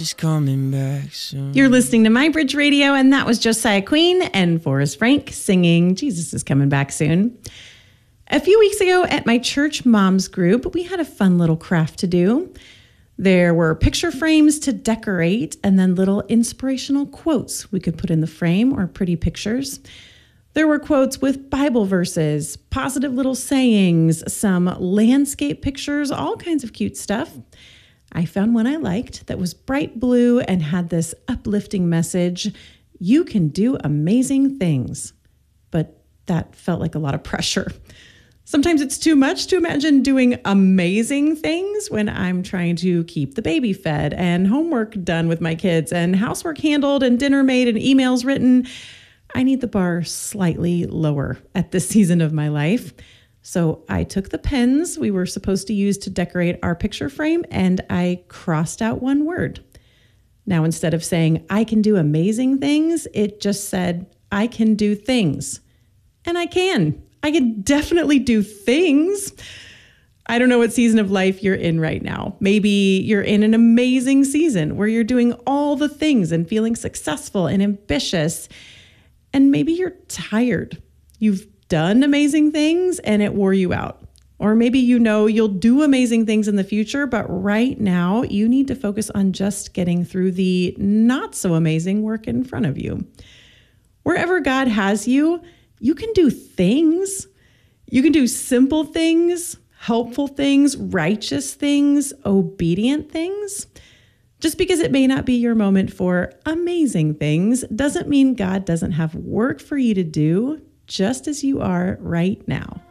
She's coming back soon. You're listening to My Bridge Radio, and that was Josiah Queen and Forrest Frank singing Jesus is Coming Back Soon. A few weeks ago at my church moms group, we had a fun little craft to do. There were picture frames to decorate and then little inspirational quotes we could put in the frame or pretty pictures. There were quotes with Bible verses, positive little sayings, some landscape pictures, all kinds of cute stuff. I found one I liked that was bright blue and had this uplifting message, you can do amazing things. But that felt like a lot of pressure. Sometimes it's too much to imagine doing amazing things when I'm trying to keep the baby fed and homework done with my kids and housework handled and dinner made and emails written. I need the bar slightly lower at this season of my life. So I took the pens we were supposed to use to decorate our picture frame and I crossed out one word. Now, instead of saying, I can do amazing things, it just said, I can do things. And I can. I can definitely do things. I don't know what season of life you're in right now. Maybe you're in an amazing season where you're doing all the things and feeling successful and ambitious. And maybe you're tired. You've done amazing things and it wore you out. Or maybe you know you'll do amazing things in the future, but right now you need to focus on just getting through the not so amazing work in front of you. Wherever God has you, you can do things. You can do simple things, helpful things, righteous things, obedient things. Just because it may not be your moment for amazing things doesn't mean God doesn't have work for you to do just as you are right now.